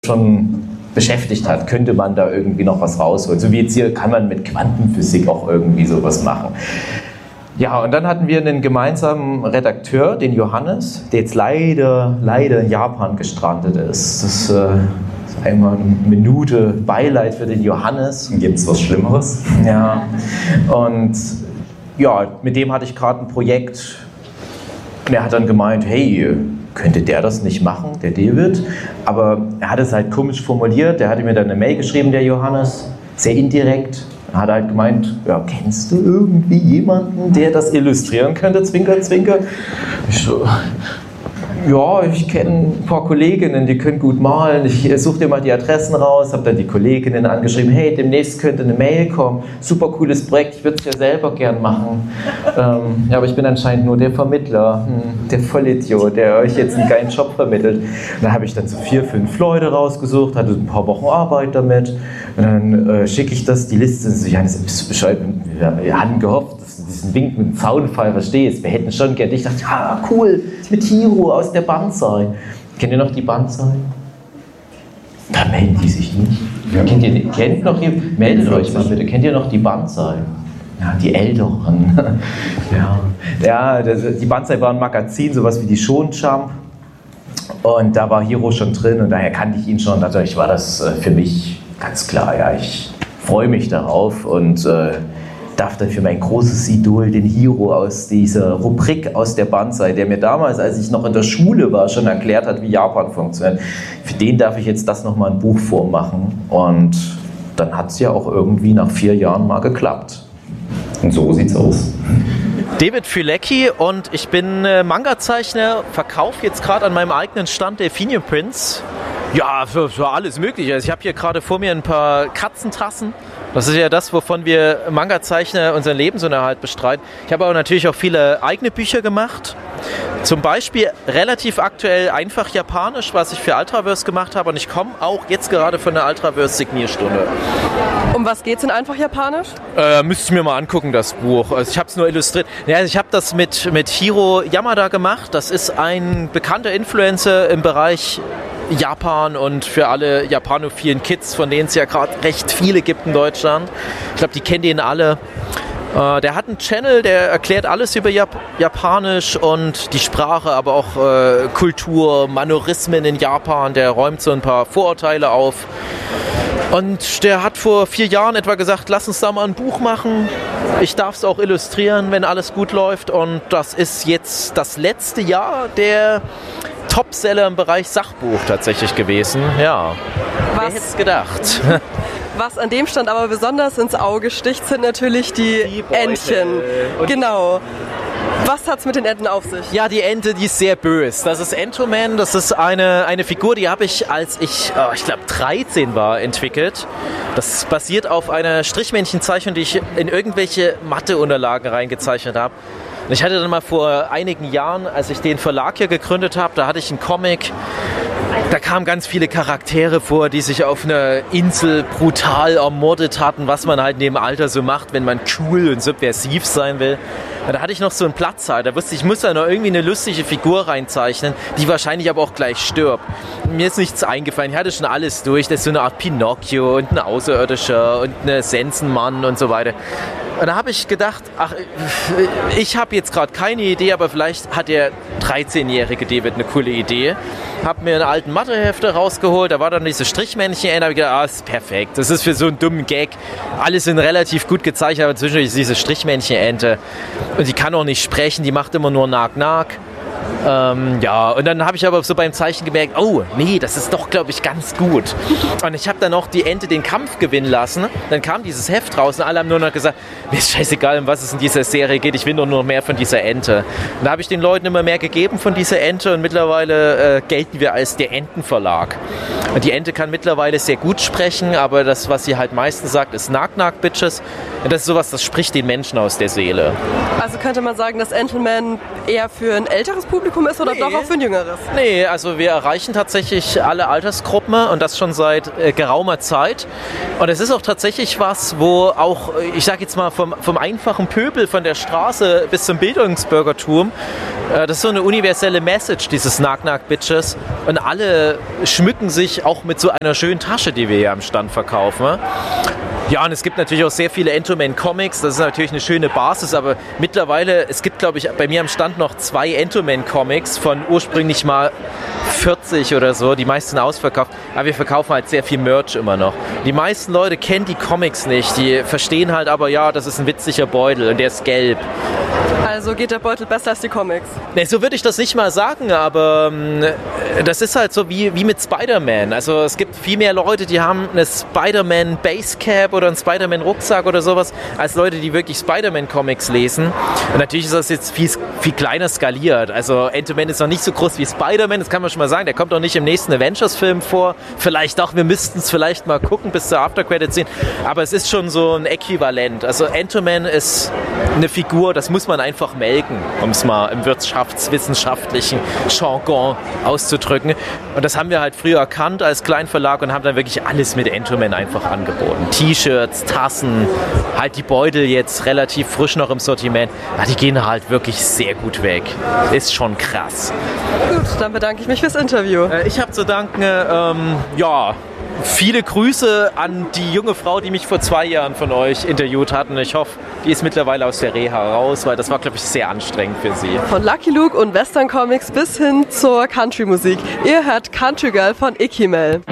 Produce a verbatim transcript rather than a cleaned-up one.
schon beschäftigt hat, könnte man da irgendwie noch was rausholen. So wie jetzt hier kann man mit Quantenphysik auch irgendwie sowas machen. Ja, und dann hatten wir einen gemeinsamen Redakteur, den Johannes, der jetzt leider, leider in Japan gestrandet ist. Das äh, ist einmal eine Minute Beileid für den Johannes. Gibt es was Schlimmeres? Ja, und ja, mit dem hatte ich gerade ein Projekt. Und er hat dann gemeint, hey, könnte der das nicht machen, der David? Aber er hat es halt komisch formuliert. Der hatte mir dann eine Mail geschrieben, der Johannes, sehr indirekt. Er hat halt gemeint, ja, kennst du irgendwie jemanden, der das illustrieren könnte, Zwinker, Zwinker? Ich so, ja, ich kenne ein paar Kolleginnen, die können gut malen. Ich suche dir mal die Adressen raus, habe dann die Kolleginnen angeschrieben, hey, demnächst könnte eine Mail kommen. Super cooles Projekt, ich würde es ja selber gern machen. ähm, ja, aber ich bin anscheinend nur der Vermittler, hm, der Vollidiot, der euch jetzt einen geilen Job vermittelt. Und da habe ich dann so vier, fünf Leute rausgesucht, hatte ein paar Wochen Arbeit damit. Und dann äh, schicke ich das, die Liste, und so, Johannes, bist du Bescheid? Wir, wir hatten gehofft, dass du diesen Wink mit dem Zaunfall verstehst. Wir hätten schon gern. Ich dachte, ja, cool, mit Hiro aus der Banzai. Kennt ihr noch die Banzai? Da melden die sich nicht. Ja. Kennt ihr, kennt noch ihr, meldet euch mal bitte, kennt ihr noch die Banzai? Ja, die Älteren. ja, ja das, die Banzai war ein Magazin, sowas wie die Shonen-Jump. Und da war Hiro schon drin und daher kannte ich ihn schon. Natürlich war das äh, für mich ganz klar, ja, ich freue mich darauf und äh, darf dann für mein großes Idol, den Hiro aus dieser Rubrik aus der Banzai, der mir damals, als ich noch in der Schule war, schon erklärt hat, wie Japan funktioniert. Für den darf ich jetzt das nochmal in Buchform machen. Und dann hat es ja auch irgendwie nach vier Jahren mal geklappt. Und so sieht's aus. David Fülecki und ich bin äh, Manga-Zeichner, verkaufe jetzt gerade an meinem eigenen Stand Delphinium Prints. Ja, für, für alles Mögliche. Also ich habe hier gerade vor mir ein paar Katzentassen. Das ist ja das, wovon wir Manga-Zeichner unseren Lebensunterhalt bestreiten. Ich habe aber natürlich auch viele eigene Bücher gemacht. Zum Beispiel relativ aktuell einfach Japanisch, was ich für Ultraverse gemacht habe. Und ich komme auch jetzt gerade von der Ultraverse-Signierstunde. Um was geht's in einfach Japanisch? Äh, müsste ich mir mal angucken, das Buch. Also ich habe es nur illustriert. Ja, ich habe das mit, mit Hiro Yamada gemacht. Das ist ein bekannter Influencer im Bereich Japan und für alle japanophilen Kids, von denen es ja gerade recht viele gibt in Deutschland. Ich glaube, die kennen den alle. Äh, der hat einen Channel, der erklärt alles über Jap- Japanisch und die Sprache, aber auch äh, Kultur, Manierismen in Japan. Der räumt so ein paar Vorurteile auf. Und der hat vor vier Jahren etwa gesagt, lass uns da mal ein Buch machen. Ich darf es auch illustrieren, wenn alles gut läuft. Und das ist jetzt das letzte Jahr der Topseller im Bereich Sachbuch tatsächlich gewesen. Ja, wer hätte es gedacht? Was an dem Stand aber besonders ins Auge sticht, sind natürlich die, die Entchen. Genau. Was hat's mit den Enten auf sich? Ja, die Ente, die ist sehr böse. Das ist Entoman, das ist eine, eine Figur, die habe ich, als ich, oh, ich glaube, dreizehn war, entwickelt. Das basiert auf einer Strichmännchenzeichnung, die ich in irgendwelche Matheunterlagen reingezeichnet habe. Und ich hatte dann mal vor einigen Jahren, als ich den Verlag hier gegründet habe, da hatte ich einen Comic, da kamen ganz viele Charaktere vor, die sich auf einer Insel brutal ermordet hatten, was man halt in dem Alter so macht, wenn man cool und subversiv sein will. Und da hatte ich noch so einen Platz, da wusste ich, ich muss da noch irgendwie eine lustige Figur reinzeichnen, die wahrscheinlich aber auch gleich stirbt. Mir ist nichts eingefallen, ich hatte schon alles durch, das ist so eine Art Pinocchio und ein Außerirdischer und eine Sensenmann und so weiter. Und da habe ich gedacht, ach, ich habe jetzt gerade keine Idee, aber vielleicht hat der dreizehnjährige David eine coole Idee. Habe mir einen alten Mathehefte rausgeholt, da war dann diese Strichmännchen, da habe ich gedacht, ah, das ist perfekt, das ist für so einen dummen Gag. Alles sind relativ gut gezeichnet, aber zwischendurch ist diese Strichmännchen-Ente. Und die kann auch nicht sprechen, die macht immer nur Nack-Nack. Ähm, ja, und dann habe ich aber so beim Zeichen gemerkt, oh, nee, das ist doch, glaube ich, ganz gut. Und ich habe dann auch die Ente den Kampf gewinnen lassen. Dann kam dieses Heft raus und alle haben nur noch gesagt, mir ist scheißegal, um was es in dieser Serie geht, ich will nur noch mehr von dieser Ente. Und da habe ich den Leuten immer mehr gegeben von dieser Ente und mittlerweile äh, gelten wir als der Entenverlag. Und die Ente kann mittlerweile sehr gut sprechen, aber das, was sie halt meistens sagt, ist Nack-Nack-Bitches. Und das ist sowas, das spricht den Menschen aus der Seele. Also könnte man sagen, dass Entenman eher für ein älteres Publikum Publikum ist oder Nee. doch auch für ein Jüngeres? Nee, also wir erreichen tatsächlich alle Altersgruppen und das schon seit äh, geraumer Zeit. Und es ist auch tatsächlich was, wo auch, ich sag jetzt mal, vom, vom einfachen Pöbel von der Straße bis zum Bildungsbürgertum, äh, das ist so eine universelle Message, dieses Knock-Knock-Bitches. Und alle schmücken sich auch mit so einer schönen Tasche, die wir hier am Stand verkaufen. Ja, und es gibt natürlich auch sehr viele Entoman-Comics. Das ist natürlich eine schöne Basis, aber mittlerweile, es gibt, glaube ich, bei mir am Stand noch zwei Entoman-Comics von ursprünglich mal vierzig oder so, die meisten ausverkauft. Aber wir verkaufen halt sehr viel Merch immer noch. Die meisten Leute kennen die Comics nicht, die verstehen halt aber, ja, das ist ein witziger Beutel und der ist gelb. Also geht der Beutel besser als die Comics? Ne, so würde ich das nicht mal sagen, aber ähm, das ist halt so wie, wie mit Spider-Man. Also es gibt viel mehr Leute, die haben eine Spider-Man Basecap oder einen Spider-Man Rucksack oder sowas, als Leute, die wirklich Spider-Man-Comics lesen. Und natürlich ist das jetzt viel, viel kleiner skaliert. Also Ant-Man ist noch nicht so groß wie Spider-Man, das kann man schon mal sagen. Der kommt auch nicht im nächsten Avengers-Film vor. Vielleicht auch, wir müssten es vielleicht mal gucken bis zur After-Credits-Szene. Aber es ist schon so ein Äquivalent. Also Ant-Man ist eine Figur, das muss man einfach melken, um es mal im wirtschaftswissenschaftlichen Jargon auszudrücken. Und das haben wir halt früher erkannt als Kleinverlag und haben dann wirklich alles mit Ant-Man einfach angeboten. T-Shirts, Tassen, halt die Beutel jetzt relativ frisch noch im Sortiment. Ja, die gehen halt wirklich sehr gut weg. Ist schon krass. Gut, dann bedanke ich mich fürs Interview. Äh, ich habe zu danken, ähm, ja, viele Grüße an die junge Frau, die mich vor zwei Jahren von euch interviewt hat. Und ich hoffe, die ist mittlerweile aus der Reha raus, weil das war, glaube ich, sehr anstrengend für sie. Von Lucky Luke und Western Comics bis hin zur Country-Musik. Ihr hört Country Girl von Icky Mel.